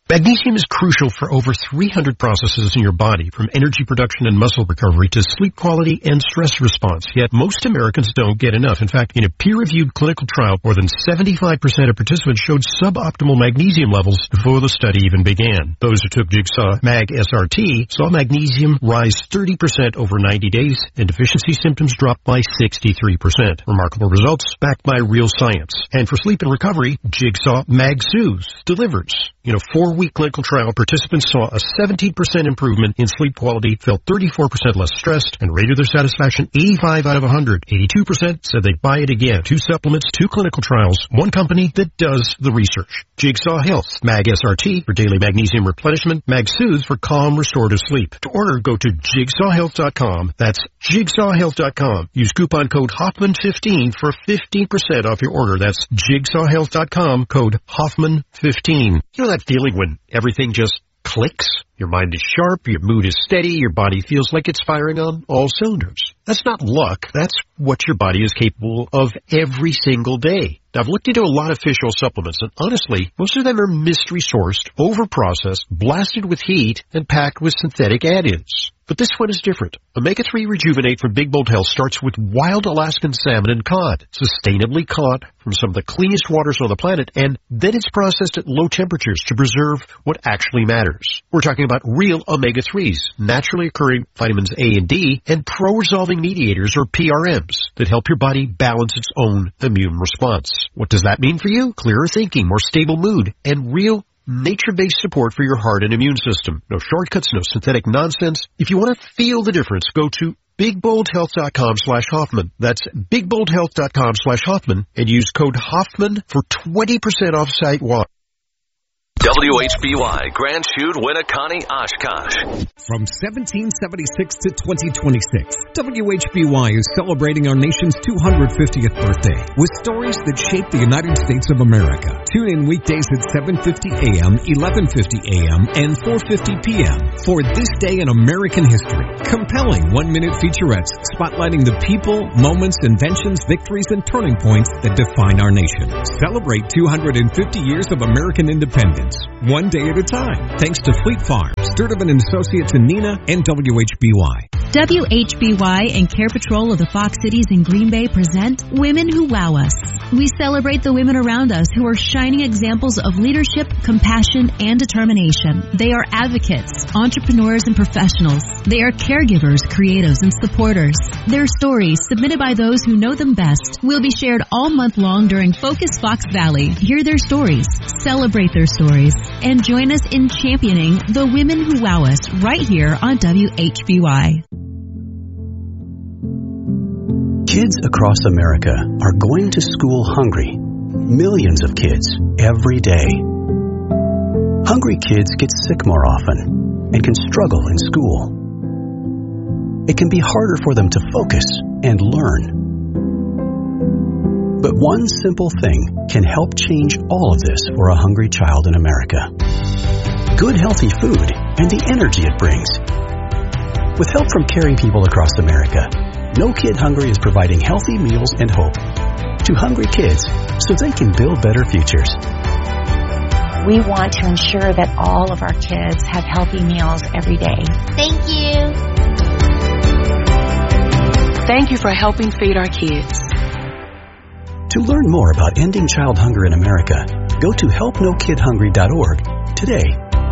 Magnesium is crucial for over 300 processes in your body, from energy production and muscle recovery to sleep quality and stress response. Yet most Americans don't get enough. In fact, in a peer-reviewed clinical trial, more than 75% of participants showed suboptimal magnesium levels before the study even began. Those who took Jigsaw Mag SRT saw magnesium rise 30% over 90 days, and deficiency symptoms dropped by 63%. Remarkable results backed by real science. And for sleep and recovery, Jigsaw Mag Soothes delivers. In a 4-week clinical trial, participants saw a 17% improvement in sleep quality, felt 34% less stressed, and rated their satisfaction 85 out of 100. 82% said they'd buy it again. 2 supplements, 2 clinical trials, 1 company that does the research. Jigsaw Health, Mag SRT for daily magnesium replenishment, Mag Soothes for calm, restorative sleep. To order, go to jigsawhealth.com. That's jigsawhealth.com. Use coupon code Hoffman15 for 15% off your order. That's jigsawhealth.com, code Hoffman15. You know that feeling when everything just clicks? Your mind is sharp, your mood is steady, your body feels like it's firing on all cylinders. That's not luck. That's what your body is capable of every single day. Now, I've looked into a lot of fish oil supplements, and honestly, most of them are mystery-sourced, over-processed, blasted with heat, and packed with synthetic additives. But this one is different. Omega-3 Rejuvenate from Big Bold Health starts with wild Alaskan salmon and cod, sustainably caught from some of the cleanest waters on the planet, and then it's processed at low temperatures to preserve what actually matters. We're talking about real omega-3s, naturally occurring vitamins A and D, and pro-resolving mediators, or PRMs, that help your body balance its own immune response. What does that mean for you? Clearer thinking, more stable mood, and real nature-based support for your heart and immune system. No shortcuts, no synthetic nonsense. If you want to feel the difference, go to BigBoldHealth.com/Hoffman. That's BigBoldHealth.com/Hoffman and use code Hoffman for 20% off site-wide. WHBY, Grand Chute, Winneconne, Oshkosh. From 1776 to 2026, WHBY is celebrating our nation's 250th birthday with stories that shape the United States of America. Tune in weekdays at 7:50 a.m., 11:50 a.m., and 4:50 p.m. for This Day in American History. Compelling one-minute featurettes spotlighting the people, moments, inventions, victories, and turning points that define our nation. Celebrate 250 years of American independence, one day at a time. Thanks to Fleet Farms, Sturtevant & Associates in Neenah, and WHBY. WHBY and Care Patrol of the Fox Cities in Green Bay present Women Who Wow Us. We celebrate the women around us who are shining examples of leadership, compassion, and determination. They are advocates, entrepreneurs, and professionals. They are caregivers, creatives, and supporters. Their stories, submitted by those who know them best, will be shared all month long during Focus Fox Valley. Hear their stories, celebrate their stories, and join us in championing the women who wow us right here on WHBY. Kids across America are going to school hungry. Millions of kids every day. Hungry kids get sick more often and can struggle in school. It can be harder for them to focus and learn. But one simple thing can help change all of this for a hungry child in America. Good, healthy food and the energy it brings. With help from caring people across America, No Kid Hungry is providing healthy meals and hope to hungry kids so they can build better futures. We want to ensure that all of our kids have healthy meals every day. Thank you. Thank you for helping feed our kids. To learn more about ending child hunger in America, go to helpnokidhungry.org today.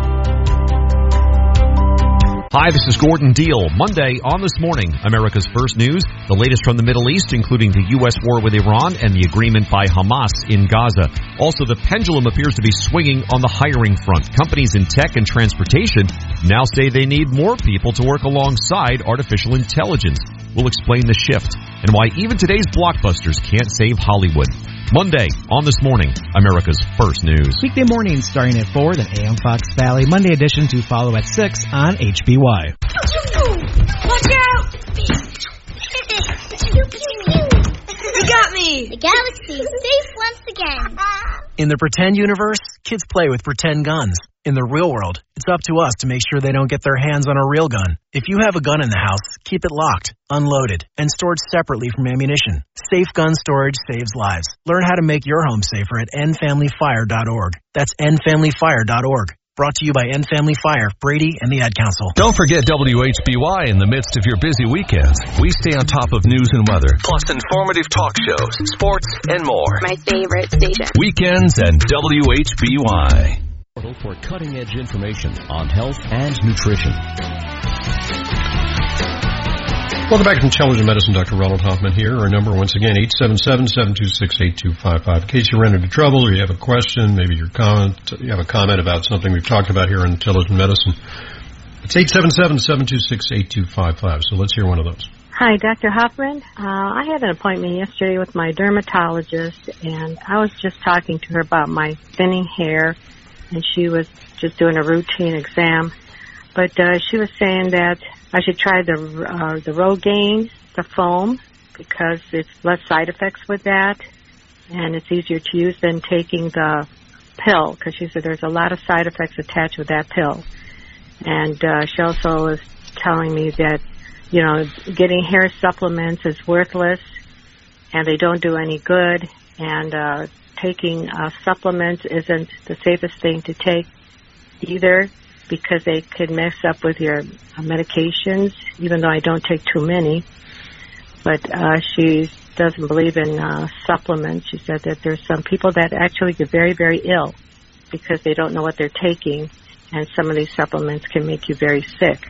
Hi, this is Gordon Deal. Monday on This Morning, America's First News, the latest from the Middle East, including the U.S. war with Iran and the agreement by Hamas in Gaza. Also, the pendulum appears to be swinging on the hiring front. Companies in tech and transportation now say they need more people to work alongside artificial intelligence. We'll explain the shift and why even today's blockbusters can't save Hollywood. Monday on This Morning, America's First News. Weekday mornings starting at 4, then AM Fox Valley. Monday edition to follow at 6 on HBY. Watch out! You got me! The galaxy is safe once again. In the pretend universe, kids play with pretend guns. In the real world, it's up to us to make sure they don't get their hands on a real gun. If you have a gun in the house, keep it locked, unloaded, and stored separately from ammunition. Safe gun storage saves lives. Learn how to make your home safer at endfamilyfire.org. That's endfamilyfire.org. Brought to you by End Family Fire, Brady, and the Ad Council. Don't forget WHBY in the midst of your busy weekends. We stay on top of news and weather, plus informative talk shows, sports, and more. My favorite station. Weekends and WHBY. For cutting-edge information on health and nutrition. Welcome back to Intelligent Medicine. Dr. Ronald Hoffman here. Our number, once again, 877-726-8255. In case you run into trouble or you have a question, maybe you have a comment about something we've talked about here in Intelligent Medicine, it's 877-726-8255. So let's hear one of those. Hi, Dr. Hoffman. I had an appointment yesterday with my dermatologist, and I was just talking to her about my thinning hair, and she was just doing a routine exam. But she was saying that I should try the Rogaine, the foam, because it's less side effects with that, and it's easier to use than taking the pill, because she said there's a lot of side effects attached with that pill. And she also was telling me that, you know, getting hair supplements is worthless, and they don't do any good, and taking supplements isn't the safest thing to take either, because they could mess up with your medications, even though I don't take too many. But she doesn't believe in supplements. She said that there's some people that actually get very, very ill because they don't know what they're taking, and some of these supplements can make you very sick.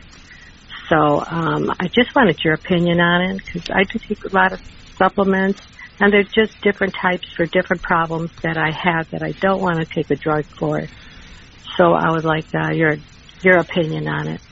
So I just wanted your opinion on it, because I do take a lot of supplements, and they're just different types for different problems that I have that I don't want to take a drug for. So I would like your opinion on it.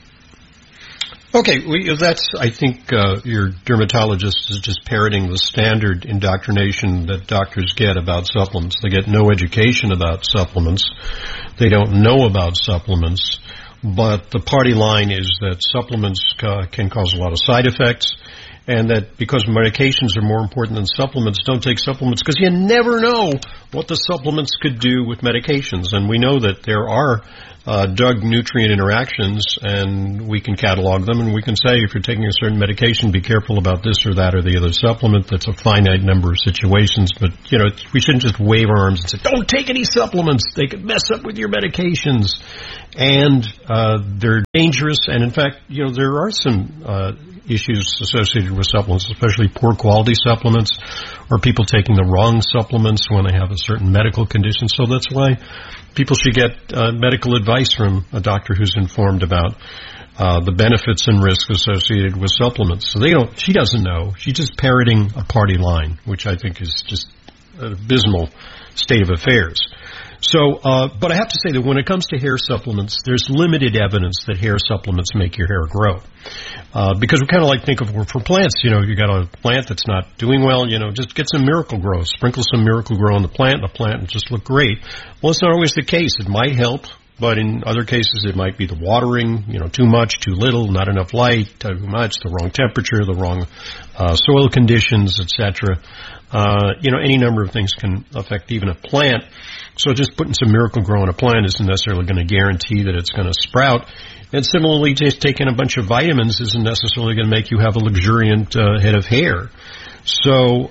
Okay, that's, I think, your dermatologist is just parroting the standard indoctrination that doctors get about supplements. They get no education about supplements. They don't know about supplements. But the party line is that supplements can cause a lot of side effects, and that because medications are more important than supplements, don't take supplements, because you never know what the supplements could do with medications. And we know that there are drug-nutrient interactions, and we can catalog them, and we can say if you're taking a certain medication, be careful about this or that or the other supplement. That's a finite number of situations, but, you know, we shouldn't just wave our arms and say, don't take any supplements. They could mess up with your medications. And they're dangerous, and in fact, you know, there are some issues associated with supplements, especially poor quality supplements, or people taking the wrong supplements when they have a certain medical condition. So that's why people should get medical advice from a doctor who's informed about the benefits and risks associated with supplements. So she doesn't know. She's just parroting a party line, which I think is just an abysmal state of affairs. So, but I have to say that when it comes to hair supplements, there's limited evidence that hair supplements make your hair grow. Because we kind of think of for plants, you know, you got a plant that's not doing well, you know, just get some Miracle-Gro, sprinkle some Miracle-Gro on the plant will just look great. Well, it's not always the case. It might help, but in other cases it might be the watering, you know, too much, too little, not enough light, too much, the wrong temperature, the wrong soil conditions, etc. You know, any number of things can affect even a plant. So just putting some Miracle-Gro on a plant isn't necessarily going to guarantee that it's going to sprout. And similarly, just taking a bunch of vitamins isn't necessarily going to make you have a luxuriant head of hair. So,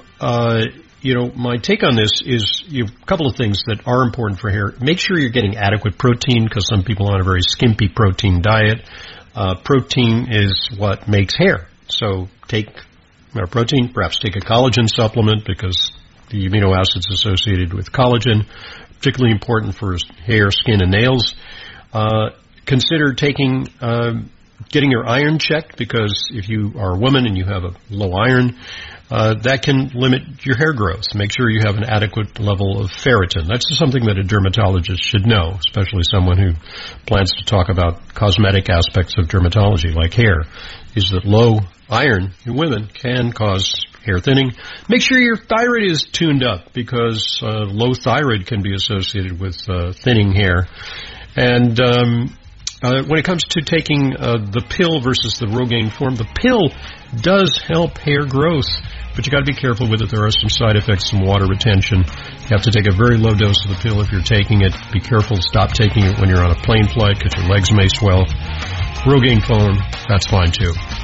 you know, my take on this is a couple of things that are important for hair. Make sure you're getting adequate protein, because some people are on a very skimpy protein diet. Protein is what makes hair. So take protein, perhaps take a collagen supplement, because the amino acids associated with collagen, particularly important for hair, skin, and nails. Consider getting your iron checked, because if you are a woman and you have a low iron, that can limit your hair growth. Make sure you have an adequate level of ferritin. That's just something that a dermatologist should know, especially someone who plans to talk about cosmetic aspects of dermatology, like hair, is that low iron in women can cause hair thinning. Make sure your thyroid is tuned up, because low thyroid can be associated with thinning hair. And when it comes to taking the pill versus the Rogaine form, the pill does help hair growth, but you got to be careful with it. There are some side effects, some water retention. You have to take a very low dose of the pill if you're taking it. Be careful. Stop taking it when you're on a plane flight, because your legs may swell. Rogaine foam, that's fine too.